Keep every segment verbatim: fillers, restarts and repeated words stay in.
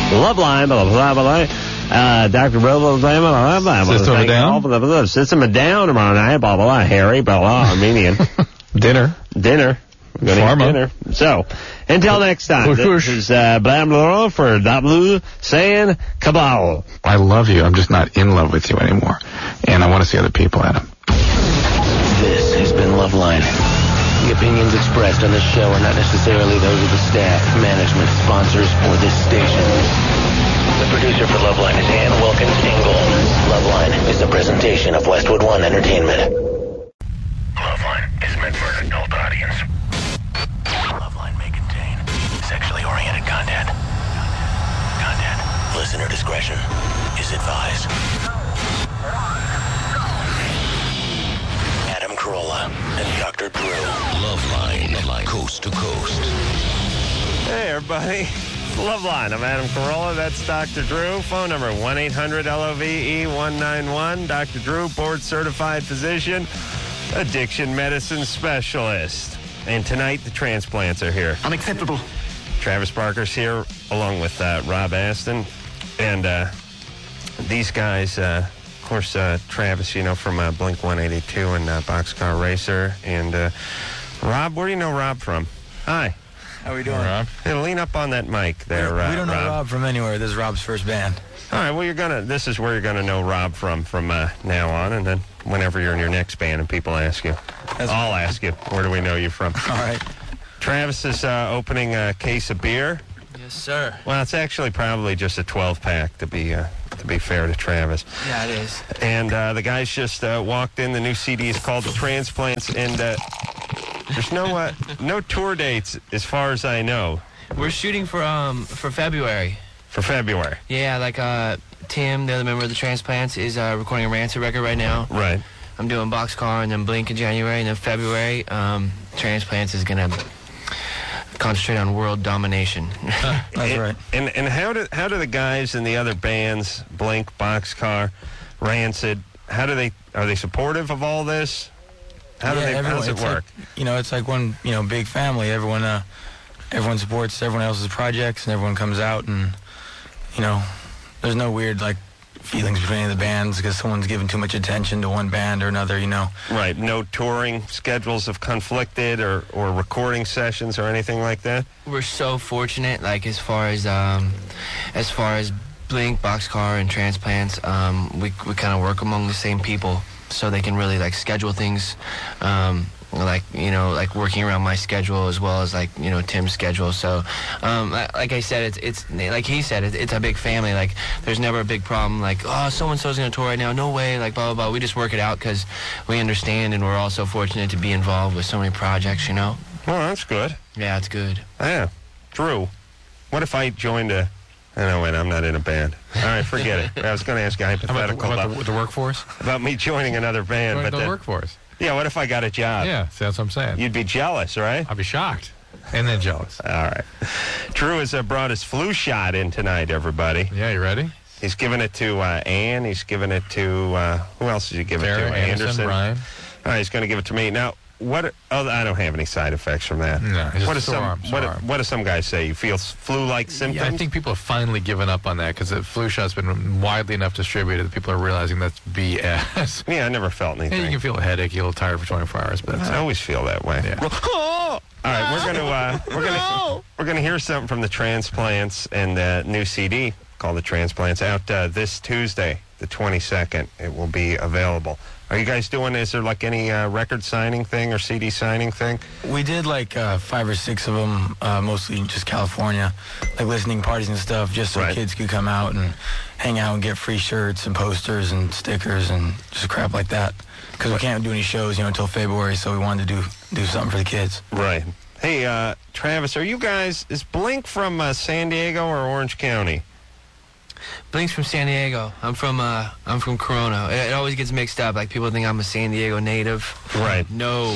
Loveline, blah, blah, blah, blah. Uh, Doctor Blah, blah, blah, blah, blah, blah. System of a Down? Blah, blah, blah. System of a Down tomorrow night, blah, blah, blah. Harry, blah, blah, Armenian. Dinner. Dinner. We're going to dinner. So, until next time, this is uh, blah, blah, blah for W saying cabal. I love you. I'm just not in love with you anymore. And I want to see other people, Adam. This has been Loveline. The opinions expressed on this show are not necessarily those of the staff, management, sponsors, or this station. The producer for Loveline is Ann Wilkins Ingle. Loveline is a presentation of Westwood One Entertainment. Loveline is meant for an adult audience. Loveline may contain sexually oriented content. Content. Listener discretion is advised. Adam Carolla and Doctor Drew. Loveline, like coast to coast. Hey, everybody. Loveline. I'm Adam Carolla. That's Doctor Drew. Phone number one eight hundred L O V E one nine one. Doctor Drew, board-certified physician, addiction medicine specialist. And tonight, the transplants are here. Unacceptable. Travis Barker's here, along with uh, Rob Aston. And uh, these guys, uh, of course, uh, Travis, you know, from uh, Blink one eighty-two and uh, Boxcar Racer. And uh, Rob, where do you know Rob from? Hi. How we doing, Rob? Hey, lean up on that mic there, We uh, don't know Rob. Rob from anywhere. This is Rob's first band. All right, well, you're gonna. This is where you're gonna know Rob from from uh, now on, and then whenever you're in your next band and people ask you, That's I'll ask you, where do we know you from? All right. Travis is uh, opening a case of beer. Yes, sir. Well, it's actually probably just a twelve pack to be uh, to be fair to Travis. Yeah, it is. And uh, the guys just uh, walked in. The new C D is called The Transplants, and uh, there's no uh, no tour dates as far as I know We're shooting for um for February. for February. Yeah, like uh Tim, the other member of the Transplants, is uh, recording a Rancid record right now. Right. I'm doing Boxcar and then Blink in January, and then February, um, Transplants is gonna concentrate on world domination. That's and, right. And and how do how do the guys in the other bands, Blink, Boxcar, Rancid, how do they are they supportive of all this? How do yeah, they how everyone, does it it's work? Like, you know, it's like one, you know, big family. Everyone, uh, everyone supports everyone else's projects, and everyone comes out, and you know, there's no weird like feelings between any of the bands because someone's giving too much attention to one band or another. You know. Right. No touring schedules have conflicted or or recording sessions or anything like that. We're so fortunate, like as far as um, as far as Blink, Boxcar, and Transplants, um, we we kind of work among the same people, so they can really like schedule things, um, like you know, like working around my schedule as well as like you know Tim's schedule. So, um, like, like I said, it's it's like he said, it, it's a big family. Like there's never a big problem. Like oh, so and so's gonna tour right now. No way. Like blah blah blah. We just work it out because we understand, and we're also fortunate to be involved with so many projects. You know. Well, that's good. Yeah, it's good. Yeah. Drew, what if I joined a? I know, wait, I'm not in a band. All right, forget it. I was going to ask a hypothetical How about, about, the, the, the workforce? about me joining another band. Join but the then, workforce. Yeah, what if I got a job? Yeah, see, that's what I'm saying. You'd be jealous, right? I'd be shocked. And then jealous. All right. Drew has uh, brought his flu shot in tonight, everybody. Yeah, you ready? He's given it to uh, Ann. He's given it to, uh, who else did you give Tara, it to? Anderson, Brian. All right, he's going to give it to me. Now, what, oh, I don't have any side effects from that. No, it's just what, do sore some, arm, sore what, arm. what do some guys say? You feel flu-like symptoms? Yeah, I think people have finally given up on that because the flu shot's been widely enough distributed that people are realizing that's B S. Yeah, I never felt anything. Yeah, you can feel a headache, you're a little tired for twenty-four hours, but that's I always feel that way. Yeah. All right, we're gonna uh, we're gonna we're gonna hear something from the Transplants and the new C D called The Transplants out uh, this Tuesday, the twenty-second. It will be available. Are you guys doing? Is there like any uh, record signing thing or C D signing thing? We did like uh, five or six of them, uh, mostly just California, like listening parties and stuff, just so Right. kids could come out and hang out and get free shirts and posters and stickers and just crap like that. Because we can't do any shows, you know, until February, so we wanted to do do something for the kids. Right. Hey, uh, Travis, are you guys? Is Blink from uh, San Diego or Orange County? Blink's from San Diego. I'm from uh, I'm from Corona. It, it always gets mixed up. Like people think I'm a San Diego native. Right. No,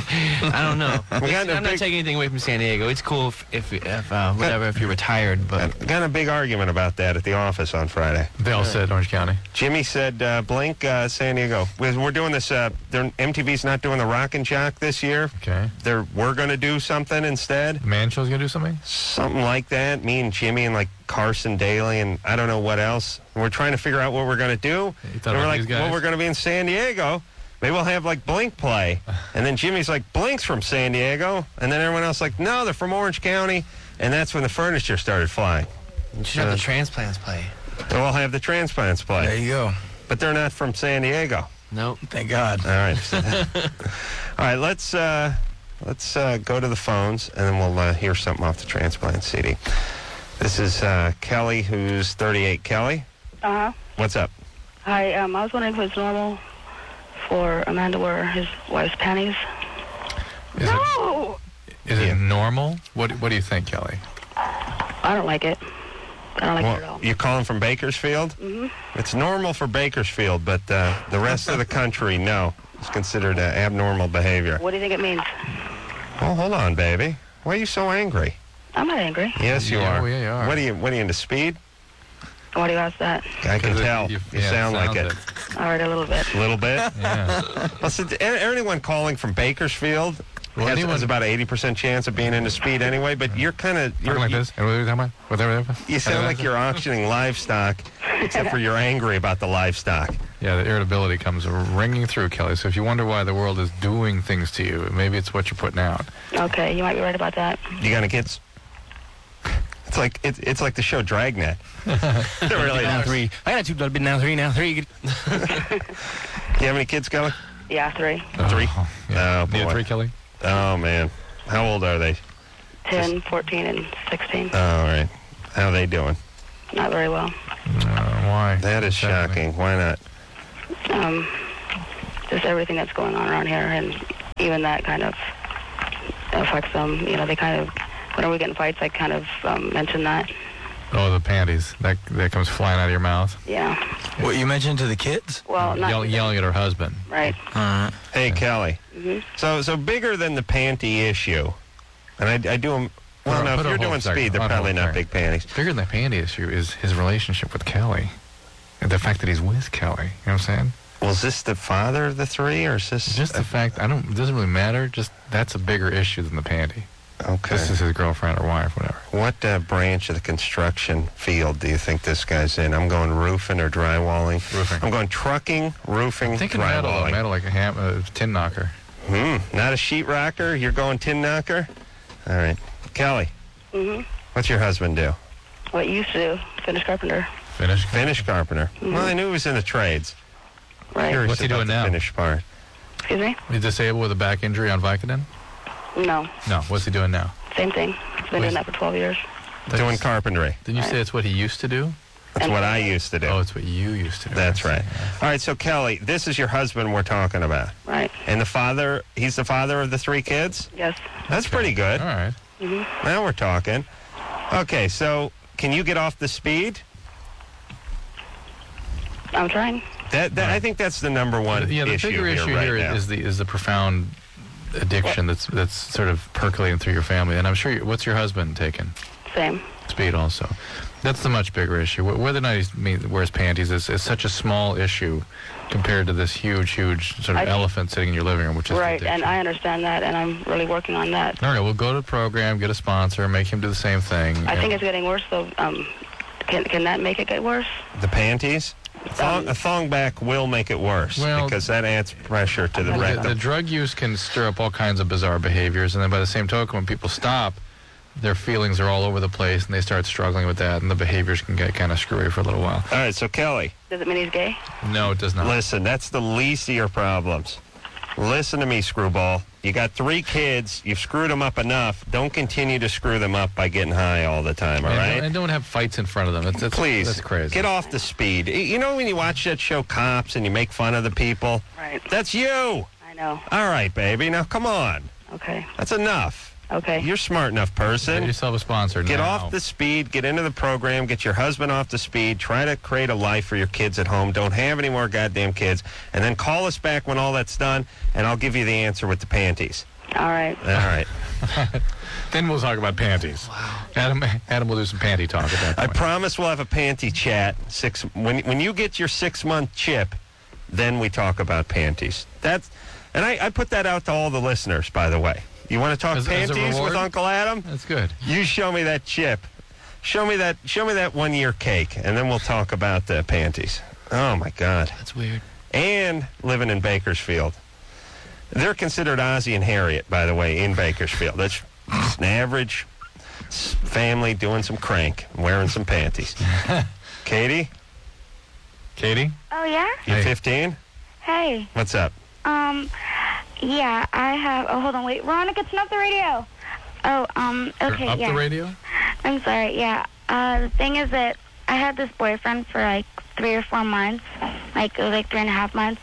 I don't know. We got a I'm big- not taking anything away from San Diego. It's cool if, if, if uh, whatever, if you're retired. But Got got a big argument about that at the office on Friday. They all said Orange County. Jimmy said, uh, Blink, uh, San Diego. We're, we're doing this, uh, they're- M T V's not doing the Rock and Jock this year. Okay. They're, we're going to do something instead. The Man Show's going to do something? Something like that. Me and Jimmy and like Carson Daly and I don't know what else. We're trying to figure out what we're going to do. You thought And we're about like, these guys? well, we're going to be in San Diego. Maybe we'll have like Blink play. And then Jimmy's like, Blink's from San Diego. And then everyone else like, no, they're from Orange County. And that's when the furniture started flying. you should have the transplants play. We'll have the transplants play. There you go. But they're not from San Diego. Nope. Thank God. All right. All right, let's uh, let's uh, go to the phones, and then we'll uh, hear something off the transplant C D. This is uh, Kelly, who's thirty-eight. Kelly, Uh-huh. what's up? Hi, um, I was wondering if it's normal for a man to wear his wife's panties. Is it, No! is Yeah. it normal? What What do you think, Kelly? I don't like it. I don't like it at Well, all. you calling from Bakersfield? hmm It's normal for Bakersfield, but uh, the rest of the country, no. It's considered uh, abnormal behavior. What do you think it means? Oh, hold on, baby. Why are you so angry? I'm not angry. Yes, you Yeah, are. oh, yeah, you are. What are you? What are you into speed? Why do you ask that? I can 'Cause it- tell. You, you- yeah, sound like it. sounds All right, a little bit. A little bit. Yeah. Listen, a- anyone calling from Bakersfield Well, has, anyone- has about an eighty percent chance of being into speed anyway, but you're kind of... Talking like this? And what are we talking about? Whatever. You sound like you're auctioning livestock, except for you're angry about the livestock. Yeah, the irritability comes ringing through, Kelly. So if you wonder why the world is doing things to you, maybe it's what you're putting out. Okay, you might be right about that. You got any kids? It's like it's, it's like the show Dragnet. It really Now is. three. I got two. Been now three. Now three. You have any kids, Kelly? Yeah, three. Three? Oh, yeah. Oh, Need a boy. three, Kelly? Oh, man. How old are they? ten, fourteen, and sixteen. Oh, all right. How are they doing? Not very well. Uh, why? That is What's happening? shocking. Why not? Um, just everything that's going on around here, and even that kind of affects them. You know, they kind of, whenever we get in fights, I kind of um, mention that. Oh, the panties. That that comes flying out of your mouth. Yeah. What you mentioned to the kids? Well, not Yell, yelling at her husband. right. Uh, Hey, Kelly. hmm So, so bigger than the panty issue, and I, I do them. Well, Put no, on- if put you're on hold doing a second. speed, they're On probably hold, not sorry. big panties. Bigger than the panty issue is his relationship with Kelly. And the fact that he's with Kelly. You know what I'm saying? Well, is this the father of the three, or is this Just the fact, I don't, it doesn't really matter. Just that's a bigger issue than the panty. okay? This is his girlfriend or wife, whatever. What uh, branch of the construction field do you think this guy's in? I'm going roofing or drywalling. Roofing. I'm going trucking, roofing, I'm thinking metal, though. drywalling. Metal like a ham, uh, tin knocker. Hmm. Not a sheet rocker. You're going tin knocker. All right, Kelly. hmm What's your husband do? What you used to do, finish carpenter. Finish. Finish carpenter. Well, I knew he was in the trades. Right. Curious What's he about doing the now? Finish part. Excuse me? He's disabled with a back injury on Vicodin? No. No. What's he doing now? Same thing. He's been Wait. doing that for twelve years. Doing carpentry. Didn't you say that's what he used to do? That's what I used to do. Oh, it's what you used to do. That's I see, right. yeah. All right, so Kelly, this is your husband we're talking about. Right. And the father, he's the father of the three kids? Yes. That's pretty good. All right. hmm Now we're talking. Okay, so can you get off the speed? I'm trying. That, that I think that's the number one Yeah, the issue bigger here issue right here now. is the is the profound addiction that's that's sort of percolating through your family. And I'm sure, you, what's your husband taking? Same. Speed also. That's the much bigger issue. Wh- Whether or not he wears panties is, is such a small issue compared to this huge, huge sort of I- elephant sitting in your living room, which is Right, addiction. and I understand that, and I'm really working on that. All right, we'll go to the program, get a sponsor, make him do the same thing. I and- think it's getting worse, though. Um, can can that make it get worse? The panties? Thong, a thong back will make it worse Well- because that adds pressure to the the, rectum. the drug use can stir up all kinds of bizarre behaviors, and then by the same token, when people stop, their feelings are all over the place, and they start struggling with that, and the behaviors can get kind of screwy for a little while. All right, so Kelly, Does it mean he's gay? No, it does not. listen, that's the least of your problems. Listen to me, Screwball. You got three kids. You've screwed them up enough. Don't continue to screw them up by getting high all the time, all and, right? don't, and don't have fights in front of them. That's, that's, Please, that's crazy. get off the speed. You know when you watch that show Cops and you make fun of the people? Right. That's you. I know. All right, baby. Now, come on. Okay. That's enough. Okay. You're a smart enough person. Get yourself a sponsor Get now. off the speed. Get into the program. Get your husband off the speed. Try to create a life for your kids at home. Don't have any more goddamn kids. And then call us back when all that's done, and I'll give you the answer with the panties. All right. All right. Then we'll talk about panties. Wow. Adam, Adam will do some panty talk at that I point. promise we'll have a panty chat. Six when when you get your six month chip, then we talk about panties. That's and I, I put that out to all the listeners, by the way. You want to talk As- as a panties reward? with Uncle Adam? That's good. You show me that chip. Show me that show me that one year cake, and then we'll talk about the panties. Oh my God. That's weird. And living in Bakersfield. They're considered Ozzie and Harriet, by the way, in Bakersfield. That's an average family doing some crank, wearing some panties. Katie? Katie? Oh, yeah? You Hey. fifteen? Hey. What's up? Um, yeah, I have... Oh, hold on, wait. Veronica, turn off the radio. Oh, um, Turn okay, up yeah. the radio? I'm sorry, yeah. Uh, the thing is that I had this boyfriend for, like, three or four months. Like, it was, like, three and a half months.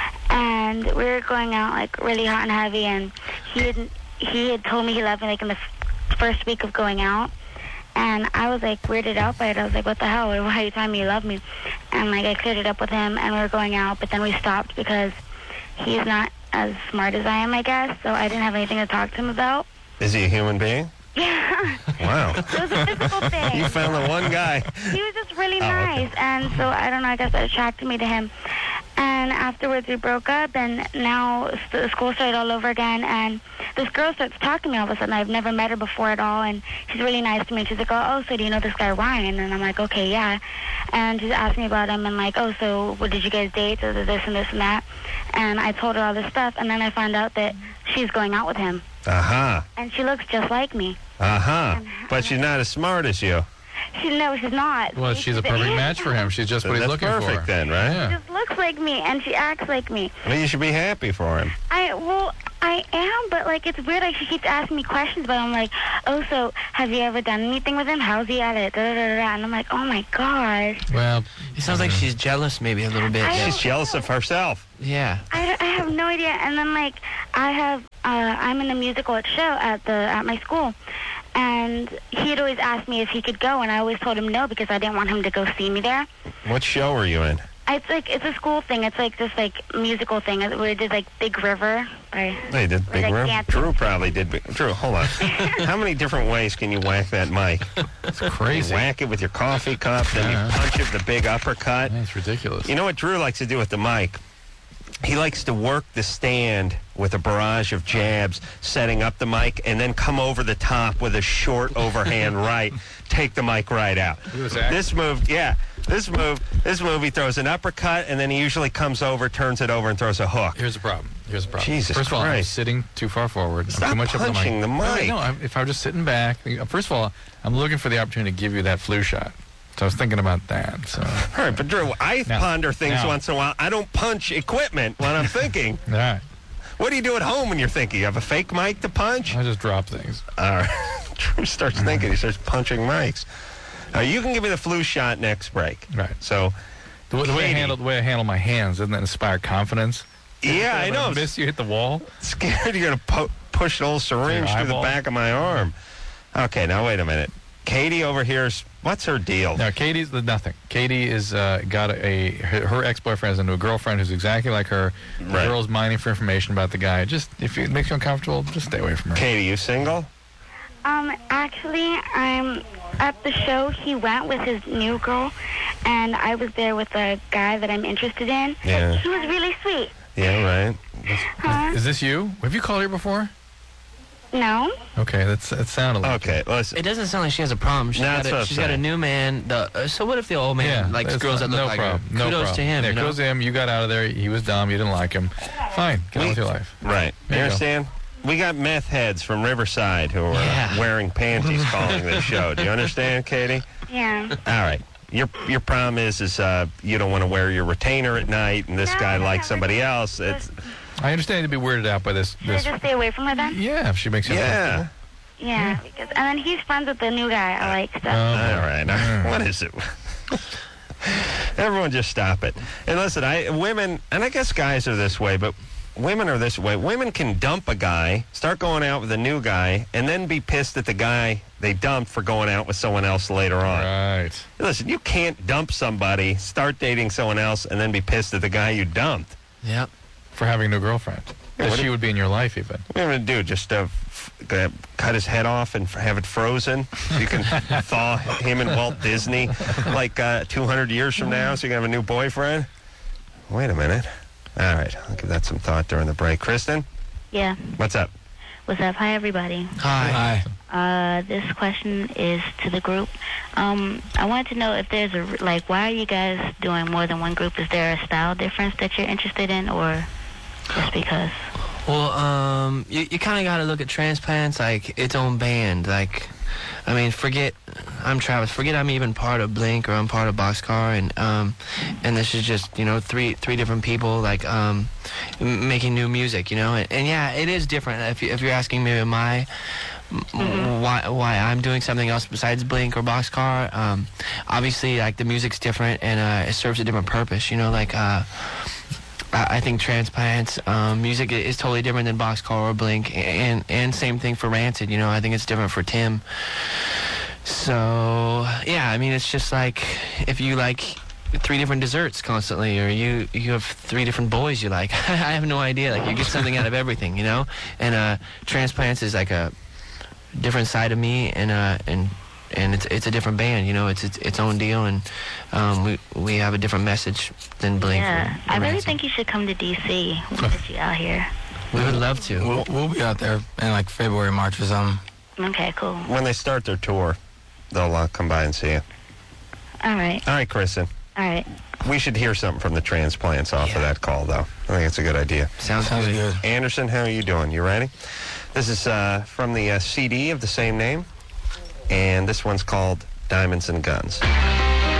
And we were going out, like, really hot and heavy, and he had, he had told me he loved me, like, in the f- first week of going out. And I was, like, weirded out by it. I was like, what the hell? Why are you telling me you love me? And, like, I cleared it up with him, and we were going out, but then we stopped because he's not as smart as I am, I guess, so I didn't have anything to talk to him about. Is he a human being? Yeah. Wow. It was a physical thing. You found the one guy. He was just really Oh, okay. nice, and so I don't know, I guess that attracted me to him. And afterwards we broke up, and now s- the school started all over again, and this girl starts talking to me all of a sudden. I've never met her before at all, and she's really nice to me. She's like, oh, oh so do you know this guy Ryan? And I'm like, okay, yeah. And she's asking me about him, and like, oh, so what, did you guys date? So this and this and that. And I told her all this stuff, and then I found out that she's going out with him, Uh-huh. and she looks just like me. Uh-huh. But she's not as smart as you. She, no, she's not. Well, she's a perfect match for him. She's just what he's That's looking perfect for. then, right? Yeah. Just looks like me, and she acts like me. Well, you should be happy for him. I well, I am, but like it's weird. Like she keeps asking me questions, but I'm like, oh, so have you ever done anything with him? How's he at it? Da, da, da, da. And I'm like, oh my gosh. Well, It sounds like she's jealous, maybe a little bit. I Yeah. She's jealous of herself. yeah. I, I have no idea. And then like I have, uh, I'm in a musical at show at the at my school, and he had always asked me if he could go, and I always told him no because I didn't want him to go see me there. What show were you in? It's like it's a school thing. It's like this like musical thing. We did like Big River. By, They did Big like River. dancing. Drew probably did. Big, Drew, hold on. How many different ways can you whack that mic? it's You crazy. whack it with your coffee cup, then Yeah. you punch it with the big uppercut. Yeah, it's ridiculous. You know what Drew likes to do with the mic? He likes to work the stand with a barrage of jabs, setting up the mic, and then come over the top with a short overhand right, take the mic right out. Look at this act. This move, yeah, this move, this move, he throws an uppercut, and then he usually comes over, turns it over, and throws a hook. Here's the problem. Here's the problem. Jesus First of all, I'm Christ. sitting too far forward. Stop I'm too much up punching the the mic. No, mic. No, I'm, if I were just sitting back. First of all, I'm looking for the opportunity to give you that flu shot. So I was thinking about that. So, All right, but Drew, I Now- ponder things now- once in a while. I don't punch equipment when I'm thinking. all right. What do you do at home when you're thinking? You have a fake mic to punch? I just drop things. All right. Drew starts thinking. He starts punching mics. Uh, you can give me the flu shot next break. Right. So, The, the way I Katie. handle the way I handle my hands doesn't that inspire confidence? yeah, I If know. Miss you hit the wall. Scared you're going to po- push an old syringe Your through the eyeball? back of my arm. Okay, now wait a minute. Katie over here's, what's her deal? Now, Katie's the nothing. Katie is uh, got a, a her, her ex-boyfriend is into a girlfriend who's exactly like her. The Right. girl's mining for information about the guy. Just if it makes you uncomfortable, just stay away from her. Katie, you single? Um, actually, I'm at the show. He went with his new girl, and I was there with a guy that I'm interested in. Yeah. He was really sweet. Yeah, right. Huh? Is this you? Have you called her before? No. Okay, that's that sounded like Okay, listen. It doesn't sound like she has a problem. She's, That's got, what a, I'm she's got a saying. new man. The, uh, so what if the old you. man likes that's girls not- that look no like problem. her? No Kudos problem. to him. Yeah, you know? kudos to him. You got out of there. He was dumb. You didn't like him. Fine. Get on We- with your life. Right. You There you go. understand? We got meth heads from Riverside who are Yeah. wearing panties calling this show. Do you understand, Katie? Yeah. All right. Your your problem is is uh, you don't want to wear your retainer at night, and this No, guy no, likes no, somebody we're- else. It's I understand you'd be weirded out by this. Should I this just stay away from her then? yeah, if she makes you yeah. uncomfortable. Yeah. Because, and then he's friends with the new guy I like. So. Oh, All right. Mm. What is it? Everyone just stop it. And listen, I women, and I guess guys are this way, but women are this way. Women can dump a guy, start going out with a new guy, and then be pissed at the guy they dumped for going out with someone else later on. Right. Listen, you can't dump somebody, start dating someone else, and then be pissed at the guy you dumped. Yep. For having a new girlfriend. Yeah, She would be in your life, even. What are you going to do? Just uh, f- uh, cut his head off and f- have it frozen? You can thaw him and Walt Disney like uh, two hundred years from now so you can have a new boyfriend? Wait a minute. All right. I'll give that some thought during the break. Kristen, Yeah. what's up? What's up? Hi, everybody. Hi. Hi. Uh, this question is to the group. Um, I wanted to know if there's a, like, why are you guys doing more than one group? Is there a style difference that you're interested in, or just because? Well, um, you, you kind of got to look at Transplants like its own band. Like, I mean, forget I'm Travis. Forget I'm even part of Blink or I'm part of Boxcar, and um, and this is just, you know, three three different people like um, m- making new music, you know. And, and yeah, it is different. If you, if you're asking me, am I mm-hmm. why why I'm doing something else besides Blink or Boxcar? Um, obviously, like the music's different and uh, it serves a different purpose, you know, like. Uh, I think Transplants um, music is totally different than Boxcar or Blink, and and same thing for Rancid. You know, I think it's different for Tim. So yeah, I mean, it's just like if you like three different desserts constantly, or you you have three different boys you like. I have no idea. Like you get something out of everything, you know. And uh, Transplants is like a different side of me, and uh, and. And it's it's a different band, you know. It's it's its own deal, and um, we we have a different message than Blink. Yeah, or, or I really Rancid. think you should come to D C. We'll get you out here. We would love to. We'll, we'll be out there in like February, March or something. Okay, cool. When they start their tour, they'll uh, come by and see you. All right, All right, Kristen. all right. We should hear something from the Transplants off Yeah. of that call, though. I think it's a good idea. Sounds, Sounds good. good. Anderson, how are you doing? You ready? This is uh, from the uh, C D of the same name, and this one's called Diamonds and Guns.